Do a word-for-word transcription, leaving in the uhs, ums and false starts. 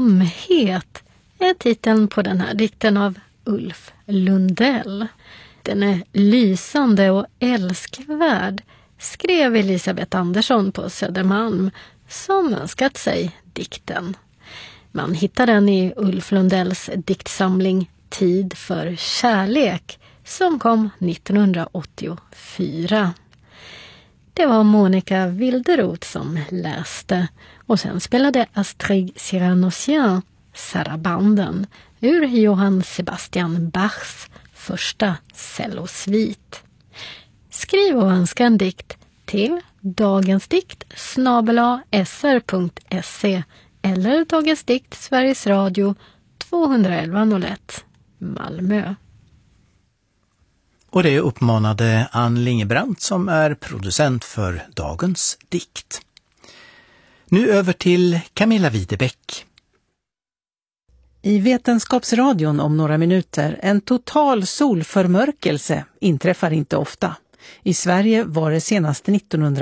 Ömhet är titeln på den här dikten av Ulf Lundell. Den är lysande och älskvärd, skrev Elisabeth Andersson på Södermalm, som önskat sig dikten. Man hittar den i Ulf Lundells diktsamling Tid för kärlek, som kom nittonhundraåttiofyra. Det var Monica Wilderoth som läste, och sen spelade Astrid Cyrano-Sien sarabanden ur Johann Sebastian Bachs första cellosvit. Skriv och önska en dikt till dagensdikt snabel-a s r punkt se eller Dagens dikt, Sveriges Radio, tvåhundraelva noll ett, Malmö. Och det uppmanade Ann Lingebrandt som är producent för Dagens dikt. Nu över till Camilla Widebeck. I Vetenskapsradion om några minuter, en total solförmörkelse inträffar inte ofta. I Sverige var det senast nittonhundra